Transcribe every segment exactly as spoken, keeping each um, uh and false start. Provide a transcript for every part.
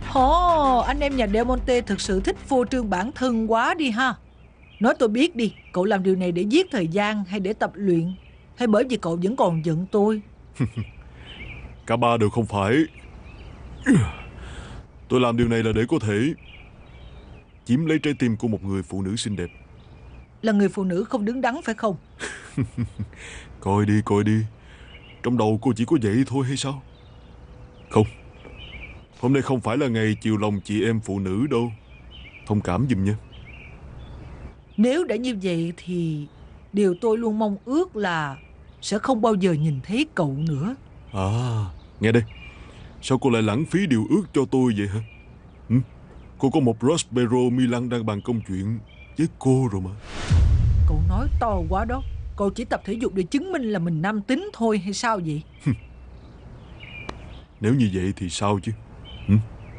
Ồ, anh em nhà Del Monte thực sự thích phô trương bản thân quá đi ha. Nói tôi biết đi, cậu làm điều này để giết thời gian hay để tập luyện, hay bởi vì cậu vẫn còn giận tôi? Cả ba đều không phải. Tôi làm điều này là để có thể chiếm lấy trái tim của một người phụ nữ xinh đẹp. Là người phụ nữ không đứng đắn phải không? Coi đi, coi đi. Trong đầu cô chỉ có vậy thôi hay sao? Không, hôm nay không phải là ngày chiều lòng chị em phụ nữ đâu. Thông cảm giùm nha. Nếu đã như vậy thì điều tôi luôn mong ước là sẽ không bao giờ nhìn thấy cậu nữa. À, nghe đây. Sao cô lại lãng phí điều ước cho tôi vậy hả? Ừ? Cô có một Prospero Milan đang bàn công chuyện với cô rồi mà. Cậu nói to quá đó. Cậu chỉ tập thể dục để chứng minh là mình nam tính thôi hay sao vậy? Nếu như vậy thì sao chứ? Ừ?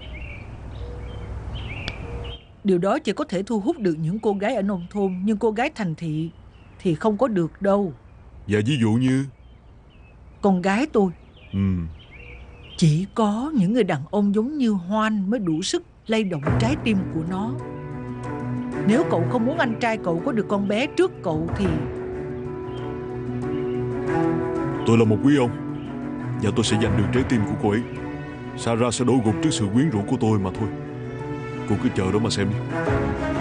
Điều đó chỉ có thể thu hút được những cô gái ở nông thôn, nhưng cô gái thành thị thì không có được đâu. Và ví dụ như... Con gái tôi, Ừ. chỉ có những người đàn ông giống như Hoan mới đủ sức lay động trái tim của nó. Nếu cậu không muốn anh trai cậu có được con bé trước cậu thì... Tôi là một quý ông, và tôi sẽ giành được trái tim của cô ấy. Sarah sẽ đổ gục trước sự quyến rũ của tôi mà thôi. Cô cứ chờ đó mà xem đi.